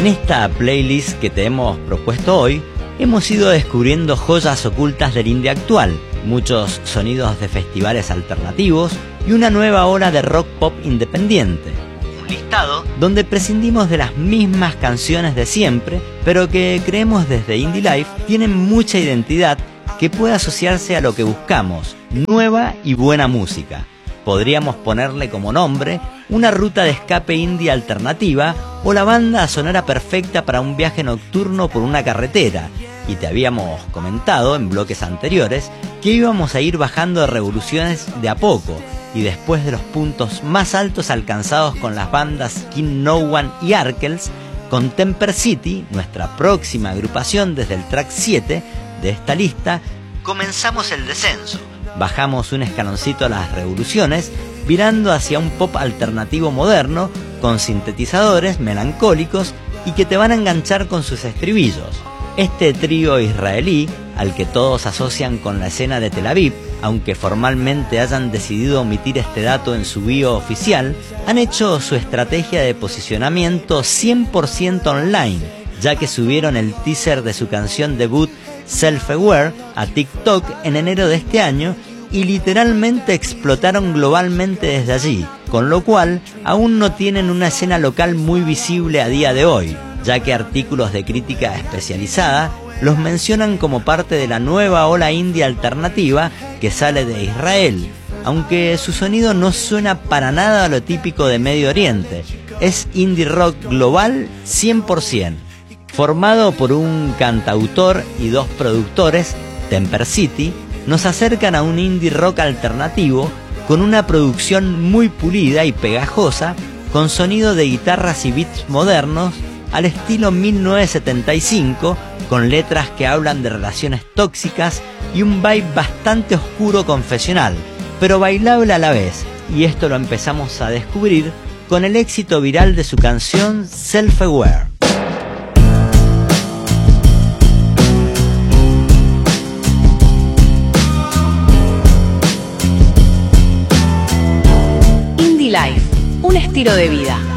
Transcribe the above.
En esta playlist que te hemos propuesto hoy, hemos ido descubriendo joyas ocultas del indie actual, muchos sonidos de festivales alternativos y una nueva ola de rock pop independiente. Un listado donde prescindimos de las mismas canciones de siempre, pero que creemos desde Indie Life tienen mucha identidad que puede asociarse a lo que buscamos, nueva y buena música. Podríamos ponerle como nombre una ruta de escape indie alternativa o la banda sonora perfecta para un viaje nocturno por una carretera. Y te habíamos comentado en bloques anteriores que íbamos a ir bajando de revoluciones de a poco, y después de los puntos más altos alcanzados con las bandas King No One y Arkells, con Temper City, nuestra próxima agrupación desde el track 7 de esta lista, comenzamos el descenso. Bajamos un escaloncito a las revoluciones, virando hacia un pop alternativo moderno, con sintetizadores melancólicos y que te van a enganchar con sus estribillos. Este trío israelí, al que todos asocian con la escena de Tel Aviv, aunque formalmente hayan decidido omitir este dato en su bio oficial, han hecho su estrategia de posicionamiento 100% online, ya que subieron el teaser de su canción debut Self-Aware a TikTok en enero de este año y literalmente explotaron globalmente desde allí, con lo cual aún no tienen una escena local muy visible a día de hoy, ya que artículos de crítica especializada los mencionan como parte de la nueva ola indie alternativa que sale de Israel, aunque su sonido no suena para nada a lo típico de Medio Oriente. Es indie rock global 100%. Formado por un cantautor y dos productores, Temper City, nos acercan a un indie rock alternativo con una producción muy pulida y pegajosa, con sonido de guitarras y beats modernos al estilo 1975, con letras que hablan de relaciones tóxicas y un vibe bastante oscuro confesional, pero bailable a la vez, y esto lo empezamos a descubrir con el éxito viral de su canción Self-Aware. Life, un estilo de vida.